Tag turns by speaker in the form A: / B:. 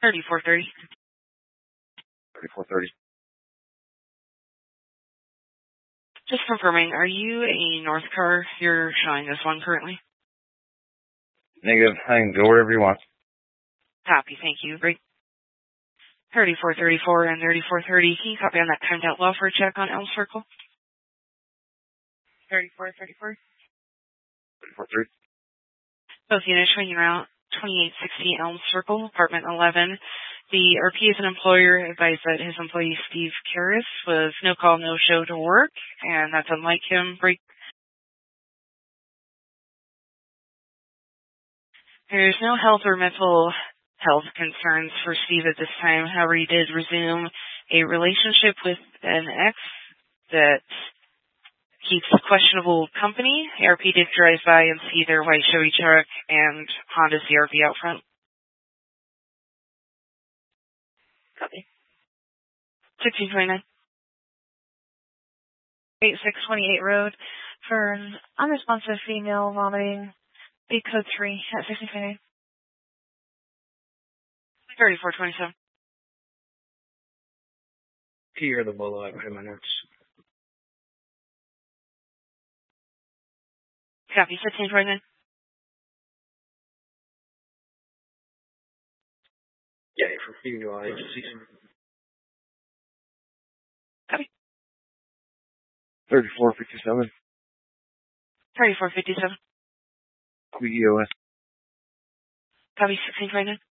A: 3430.
B: 3430.
A: Just confirming, are you a North car? You're showing this one currently.
B: Negative. I can go wherever you want.
A: Copy, thank you. Great. 3434 and 3430. Can you copy on that timed out law for a check on Elm Circle? 3434.
B: 3430.
A: Both units showing you route 2860 Elm Circle, apartment 11. The RP as an employer advised that his employee Steve Karras was no call, no show to work, and that's unlike him. There's no health or mental health concerns for Steve at this time. However, he did resume a relationship with an ex that keeps questionable company. ARP did drive by and see their white Chevy truck and Honda CRV out front. Copy. 1629.
C: 8628 Road for an unresponsive female vomiting. Big code 3 at 1629.
A: 3427.
D: Here, the bolo, I put in my notes.
A: Copy. 1529.
D: Yeah, for female agencies.
A: Copy.
B: 3457.
A: 3457.
B: QEOS.
A: Copy. 1629.